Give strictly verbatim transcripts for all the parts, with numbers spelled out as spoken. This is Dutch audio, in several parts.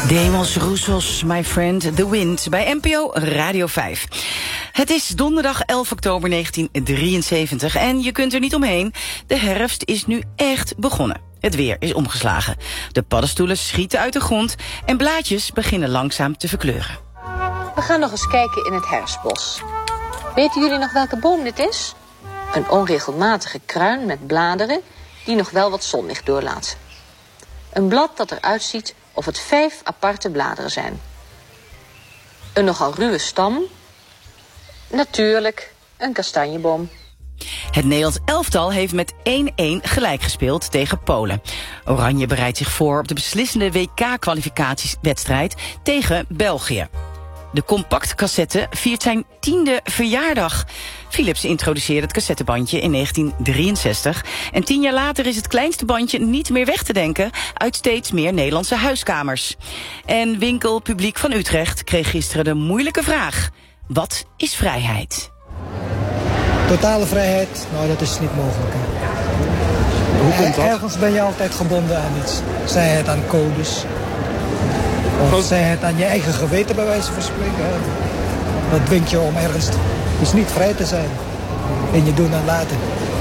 Demos Roussos, my friend, The Wind, bij N P O Radio vijf. Het is donderdag elf oktober negentien drieënzeventig en je kunt er niet omheen. De herfst is nu echt begonnen. Het weer is omgeslagen. De paddenstoelen schieten uit de grond en blaadjes beginnen langzaam te verkleuren. We gaan nog eens kijken in het herfstbos. Weten jullie nog welke boom dit is? Een onregelmatige kruin met bladeren die nog wel wat zonlicht doorlaten. Een blad dat eruit ziet of het vijf aparte bladeren zijn. Een nogal ruwe stam. Natuurlijk een kastanjeboom. Het Nederlands elftal heeft met één-één gelijk gespeeld tegen Polen. Oranje bereidt zich voor op de beslissende W K-kwalificatiewedstrijd tegen België. De compactcassette viert zijn tiende verjaardag. Philips introduceerde het cassettebandje in negentien drieënzestig. En tien jaar later is het kleinste bandje niet meer weg te denken uit steeds meer Nederlandse huiskamers. En winkelpubliek van Utrecht kreeg gisteren de moeilijke vraag: wat is vrijheid? Totale vrijheid, nou dat is niet mogelijk. Hè. Hoe komt dat? Ergens ben je altijd gebonden aan iets. Zij het aan codes. Of zij het aan je eigen geweten bij wijze van spreken. Hè. Dat dwingt je om ergens dus niet vrij te zijn. In je doen en laten.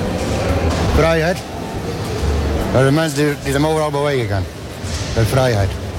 Vrijheid? Dat de mens die, die hem overal bewegen kan. Dat is vrijheid.